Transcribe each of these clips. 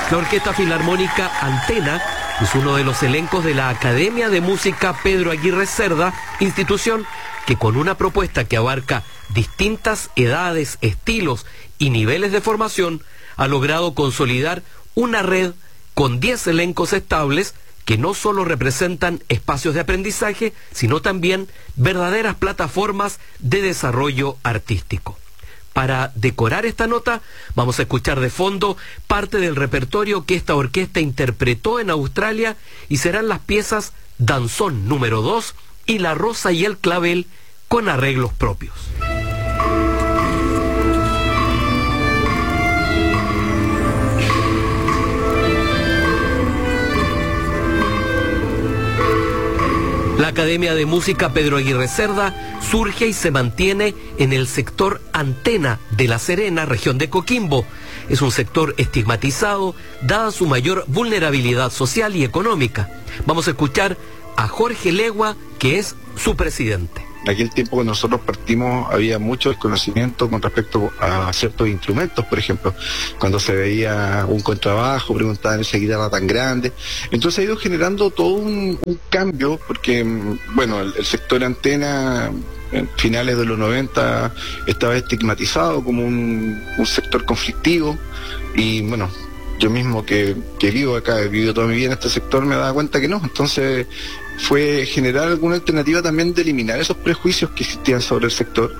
La Orquesta Filarmónica Antena es uno de los elencos de la Academia de Música Pedro Aguirre Cerda, institución que con una propuesta que abarca distintas edades, estilos y niveles de formación, ha logrado consolidar una red con 10 elencos estables que no solo representan espacios de aprendizaje, sino también verdaderas plataformas de desarrollo artístico. Para decorar esta nota, vamos a escuchar de fondo parte del repertorio que esta orquesta interpretó en Australia y serán las piezas Danzón número 2 y La Rosa y el Clavel con arreglos propios. La Academia de Música Pedro Aguirre Cerda surge y se mantiene en el sector Antena de La Serena, región de Coquimbo. Es un sector estigmatizado, dada su mayor vulnerabilidad social y económica. Vamos a escuchar a Jorge Legua, que es su presidente. En aquel tiempo cuando nosotros partimos había mucho desconocimiento con respecto a ciertos instrumentos, por ejemplo, cuando se veía un contrabajo, preguntaban esa guitarra tan grande. Entonces ha ido generando todo un cambio, porque bueno, el sector Antena en finales de los 90 estaba estigmatizado como un sector conflictivo, y bueno, yo mismo que vivo acá, he vivido toda mi vida en este sector, me daba cuenta que no. Entonces fue generar alguna alternativa también de eliminar esos prejuicios que existían sobre el sector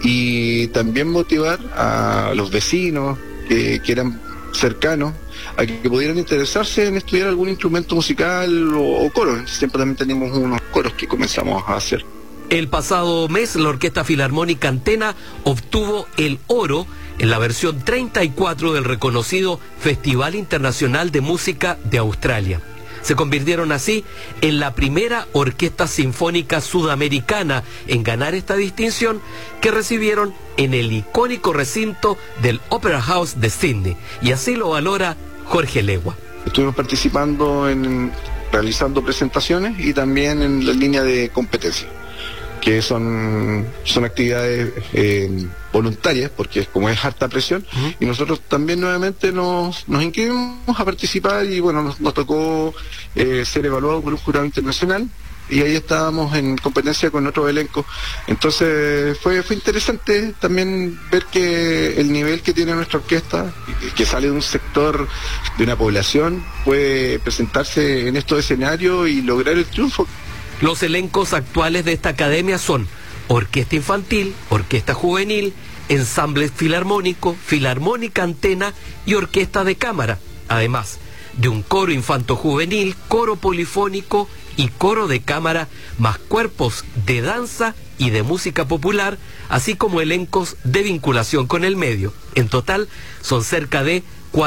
y también motivar a los vecinos que eran cercanos a que pudieran interesarse en estudiar algún instrumento musical o coro. Siempre también tenemos unos coros que comenzamos a hacer. El pasado mes la Orquesta Filarmónica Antena obtuvo el oro en la versión 34 del reconocido Festival Internacional de Música de Australia. Se convirtieron así en la primera orquesta sinfónica sudamericana en ganar esta distinción, que recibieron en el icónico recinto del Opera House de Sydney, y así lo valora Jorge Legua. Estuvimos participando realizando presentaciones y también en la línea de competencia, que son actividades voluntarias, porque como es harta presión, y nosotros también nuevamente nos inscribimos a participar, y bueno, nos tocó ser evaluados por un jurado internacional, y ahí estábamos en competencia con otro elenco. Entonces fue interesante también ver que el nivel que tiene nuestra orquesta, que sale de un sector, de una población, puede presentarse en estos escenarios y lograr el triunfo. Los elencos actuales de esta academia son orquesta infantil, orquesta juvenil, ensamble filarmónico, filarmónica Antena y orquesta de cámara, además de un coro infanto-juvenil, coro polifónico y coro de cámara, más cuerpos de danza y de música popular, así como elencos de vinculación con el medio. En total son cerca de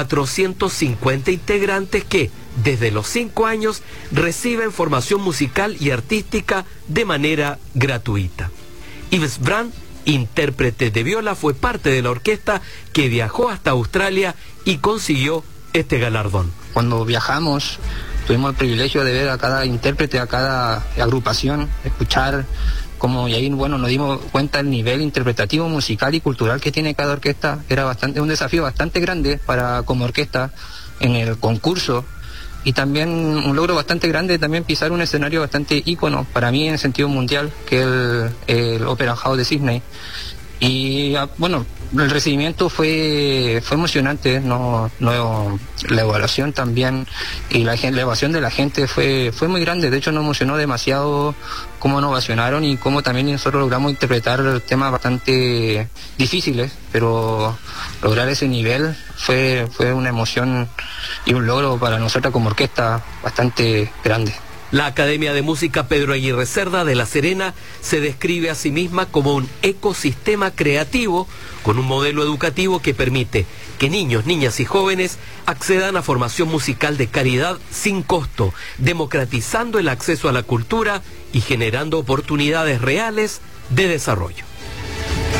450 integrantes que, desde los 5 años, reciben formación musical y artística de manera gratuita. Yves Brand, intérprete de viola, fue parte de la orquesta que viajó hasta Australia y consiguió este galardón. Cuando viajamos, tuvimos el privilegio de ver a cada intérprete, a cada agrupación, escuchar cómo, y ahí bueno, nos dimos cuenta del nivel interpretativo, musical y cultural que tiene cada orquesta. Era un desafío bastante grande como orquesta en el concurso, y también un logro bastante grande también pisar un escenario bastante ícono para mí en sentido mundial, que es el Opera House de Sydney. Y bueno, el recibimiento fue emocionante, la evaluación también, y la evaluación de la gente fue muy grande. De hecho nos emocionó demasiado cómo nos ovacionaron y cómo también nosotros logramos interpretar temas bastante difíciles, pero lograr ese nivel fue una emoción y un logro para nosotros como orquesta bastante grande. La Academia de Música Pedro Aguirre Cerda de La Serena se describe a sí misma como un ecosistema creativo con un modelo educativo que permite que niños, niñas y jóvenes accedan a formación musical de calidad sin costo, democratizando el acceso a la cultura y generando oportunidades reales de desarrollo.